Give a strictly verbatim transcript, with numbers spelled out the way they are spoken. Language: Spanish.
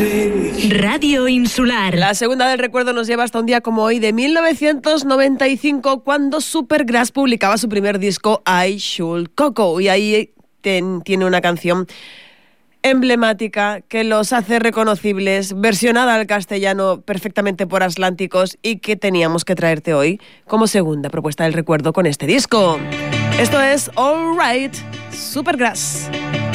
Radio Insular. La segunda del recuerdo nos lleva hasta un día como hoy de mil novecientos noventa y cinco, cuando Supergrass publicaba su primer disco I Should Coco, y ahí ten, tiene una canción emblemática que los hace reconocibles, versionada al castellano perfectamente por Atlánticos, y que teníamos que traerte hoy como segunda propuesta del recuerdo con este disco. Esto es All Right, Supergrass.